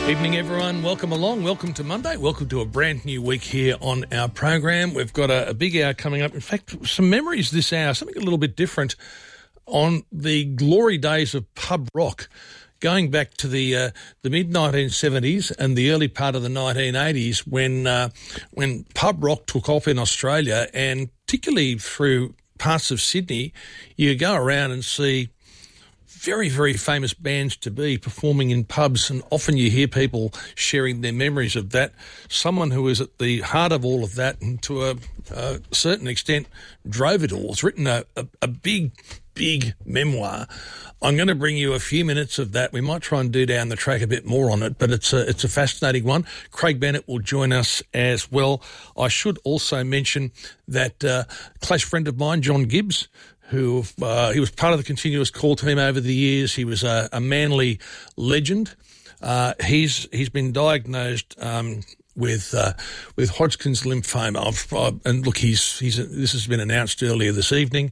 Evening, everyone. Welcome along. Welcome to Monday. Welcome to a brand new week here on our program. We've got a big hour coming up. In fact, some memories this hour, something a little bit different on the glory days of pub rock, going back to the mid-1970s and the early part of the 1980s when pub rock took off in Australia, and particularly through parts of Sydney, you go around and see very, very famous bands to be performing in pubs, and often you hear people sharing their memories of that. Someone who is at the heart of all of that and to a certain extent drove it all. It's written a big, big memoir. I'm going to bring you a few minutes of that. We might try and do down the track a bit more on it, but it's a fascinating one. Craig Bennett will join us as well. I should also mention that close friend of mine, John Gibbs, who he was part of the Continuous Call team over the years. He was a Manly legend. He's been diagnosed with Hodgkin's lymphoma. And look, this has been announced earlier this evening.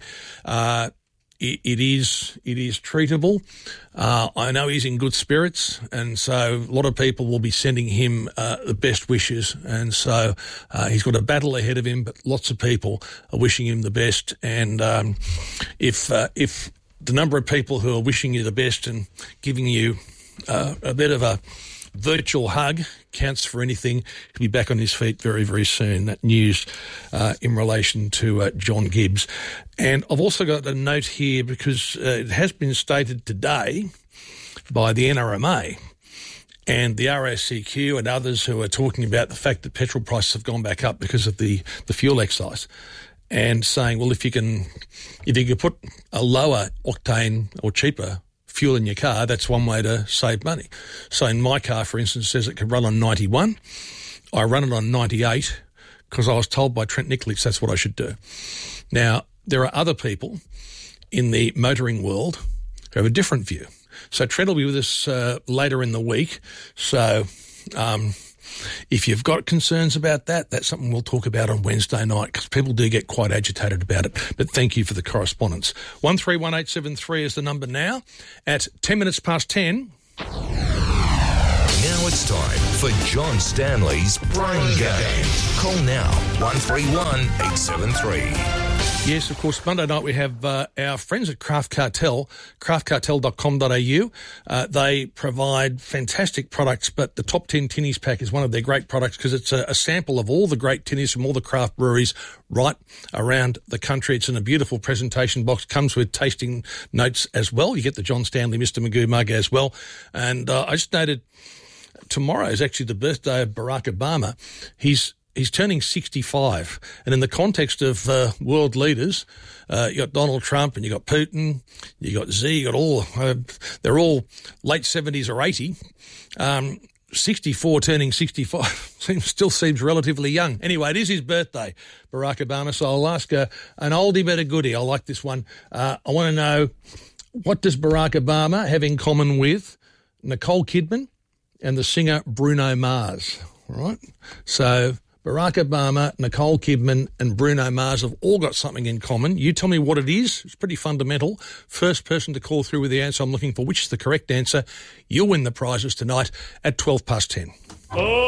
It is treatable. I know he's in good spirits, and so a lot of people will be sending him the best wishes. And so he's got a battle ahead of him, but lots of people are wishing him the best. And if the number of people who are wishing you the best and giving you a bit of a virtual hug counts for anything, he'll be back on his feet very, very soon. That news in relation to John Gibbs. And I've also got a note here because it has been stated today by the NRMA and the RACQ and others who are talking about the fact that petrol prices have gone back up because of the fuel excise, and saying, well, if you can put a lower octane or cheaper fuel in your car, that's one way to save money. So in my car, for instance, it says it can run on 91. I run it on 98 because I was told by Trent Nikolic that's what I should do. Now, there are other people in the motoring world who have a different view. So Trent will be with us later in the week. So if you've got concerns about that, that's something we'll talk about on Wednesday night, because people do get quite agitated about it. But thank you for the correspondence. 131873 is the number now at 10 minutes past 10. Now it's time for John Stanley's Brain Game. Call now, 131 873. Yes, of course, Monday night we have our friends at Craft Cartel, craftcartel.com.au. They provide fantastic products, but the Top 10 Tinnies pack is one of their great products because it's a sample of all the great tinnies from all the craft breweries right around the country. It's in a beautiful presentation box, comes with tasting notes as well. You get the John Stanley Mr. Magoo mug as well. And I just noted tomorrow is actually the birthday of Barack Obama. He's turning 65, and in the context of world leaders, you got Donald Trump and you got Putin, you got Xi, you got all, they're all late 70s or 80. 64 turning 65 still seems relatively young. Anyway, it is his birthday, Barack Obama, so I'll ask an oldie but a goodie. I like this one. I want to know, what does Barack Obama have in common with Nicole Kidman and the singer Bruno Mars? All right, so Barack Obama, Nicole Kidman and Bruno Mars have all got something in common. You tell me what it is. It's pretty fundamental. First person to call through with the answer I'm looking for, which is the correct answer, you'll win the prizes tonight at 12 past 10.